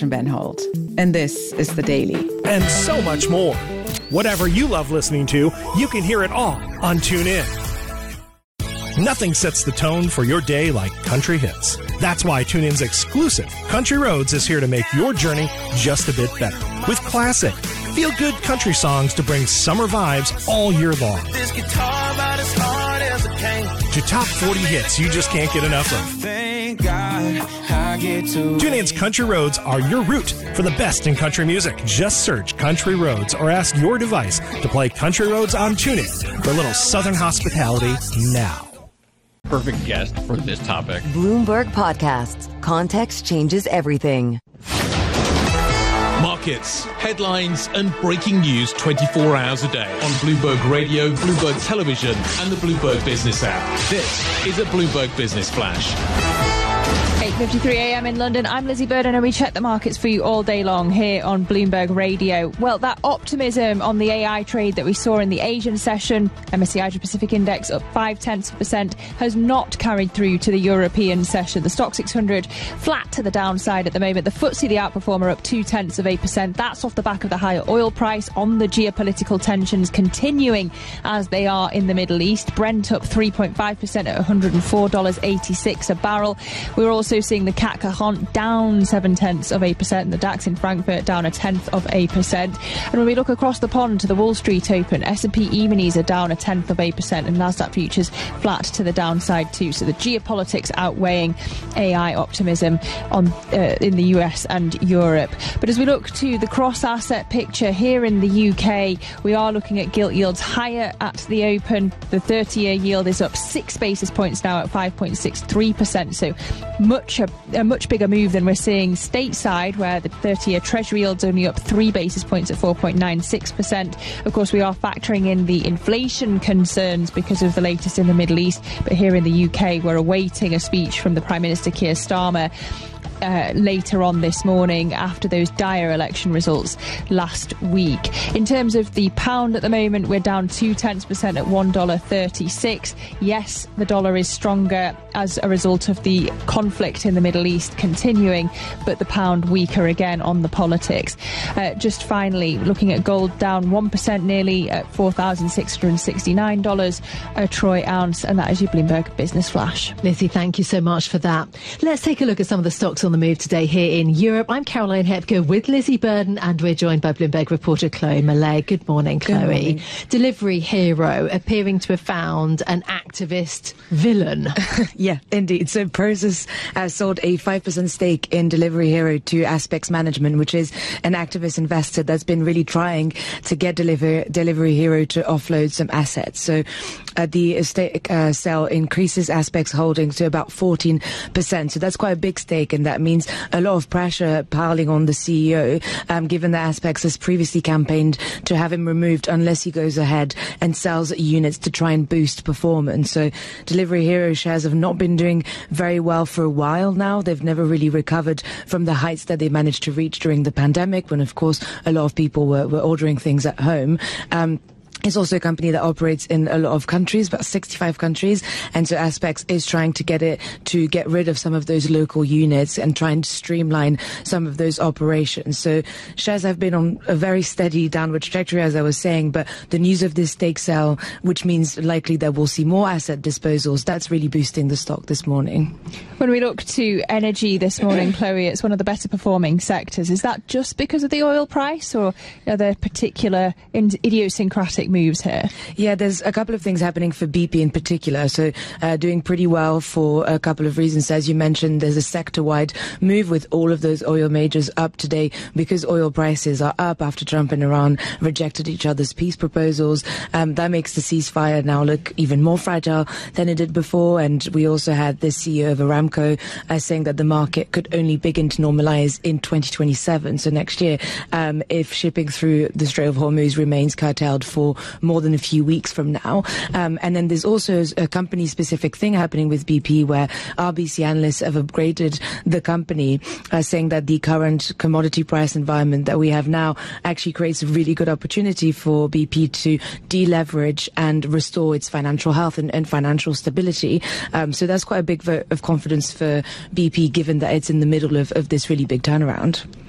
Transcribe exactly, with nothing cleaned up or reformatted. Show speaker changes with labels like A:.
A: Gretchen Benhold, and this is The Daily.
B: And so much more. Whatever you love listening to, you can hear it all on TuneIn. Nothing sets the tone for your day like country hits. That's why TuneIn's exclusive Country Roads is here to make your journey just a bit better. With classic, feel-good country songs to bring summer vibes all year long. This guitar about as hard as it can. To top forty hits you just can't get enough of. Thank God I get to TuneIn's Country Roads are your route for the best in country music. Just search Country Roads or ask your device to play Country Roads on TuneIn for a little southern hospitality now.
C: Perfect guest for this topic.
D: Bloomberg Podcasts. Context changes everything.
C: Markets, headlines, and breaking news twenty-four hours a day on Bloomberg Radio, Bloomberg Television, and the Bloomberg Business app. This is a Bloomberg Business Flash.
E: eight fifty-three a.m. in London. I'm Lizzie Burden, and we check the markets for you all day long here on Bloomberg Radio. Well, that optimism on the A I trade that we saw in the Asian session, M S C I Asia Pacific Index up five tenths of a percent, has not carried through to the European session. The Stock six hundred flat to the downside at the moment. The F T S E, the outperformer, up two tenths of a percent. That's off the back of the higher oil price on the geopolitical tensions continuing as they are in the Middle East. Brent up three point five percent at one hundred four dollars eighty-six a barrel. We're also seeing the C A C Cajon down seven tenths of a percent, and the DAX in Frankfurt down a tenth of a percent. And when we look across the pond to the Wall Street Open, S and P E-minis are down a tenth of a percent, and Nasdaq futures flat to the downside too. So the geopolitics outweighing A I optimism on uh, in the U S and Europe. But as we look to the cross-asset picture here in the U K, we are looking at gilt yields higher at the open. The thirty-year yield is up six basis points now at five point six three percent. So much a, a much bigger move than we're seeing stateside, where the thirty-year Treasury yield's only up three basis points at four point nine six percent. Of course, we are factoring in the inflation concerns because of the latest in the Middle East. But here in the U K, we're awaiting a speech from the Prime Minister Keir Starmer Uh, later on this morning after those dire election results last week. In terms of the pound at the moment, we're down two tenths percent at one dollar thirty-six. Yes, the dollar is stronger as a result of the conflict in the Middle East continuing, but the pound weaker again on the politics. Uh, just finally, looking at gold, down one percent nearly at four thousand six hundred sixty-nine dollars a troy ounce, and that is your Bloomberg Business Flash.
F: Lizzie, thank you so much for that. Let's take a look at some of the stocks on the move today here in Europe. I'm Caroline Hepker with Lizzie Burden, and we're joined by Bloomberg reporter Chloe Millay. Good morning, Chloe. Good morning. Delivery Hero appearing to have found an activist villain.
G: Yeah, indeed. So Prosus uh, sold a five percent stake in Delivery Hero to Aspects Management, which is an activist investor that's been really trying to get Deliver, Delivery Hero to offload some assets. So uh, the stake uh, sale increases Aspects holdings to about fourteen percent. So that's quite a big stake, and that means a lot of pressure piling on the C E O, um, given that Aspects has previously campaigned to have him removed unless he goes ahead and sells units to try and boost performance. So Delivery Hero shares have not been doing very well for a while now. They've never really recovered from the heights that they managed to reach during the pandemic, when, of course, a lot of people were, were ordering things at home. Um, It's also a company that operates in a lot of countries, about sixty-five countries. And so Aspects is trying to get it to get rid of some of those local units and trying to streamline some of those operations. So shares have been on a very steady downward trajectory, as I was saying. But the news of this stake sale, which means likely that we'll see more asset disposals, that's really boosting the stock this morning.
E: When we look to energy this morning, Chloe, it's one of the better performing sectors. Is that just because of the oil price, or are there particular idiosyncratic moves here?
G: Yeah, there's a couple of things happening for B P in particular. So uh, doing pretty well for a couple of reasons. As you mentioned, there's a sector-wide move with all of those oil majors up today because oil prices are up after Trump and Iran rejected each other's peace proposals. Um, that makes the ceasefire now look even more fragile than it did before. And we also had the C E O of Aramco uh, saying that the market could only begin to normalize in twenty twenty-seven, so next year, um, if shipping through the Strait of Hormuz remains curtailed for more than a few weeks from now. Um, and then there's also a company-specific thing happening with B P, where R B C analysts have upgraded the company, uh, saying that the current commodity price environment that we have now actually creates a really good opportunity for B P to deleverage and restore its financial health and, and financial stability. Um, so that's quite a big vote of confidence for B P, given that it's in the middle of, of this really big turnaround.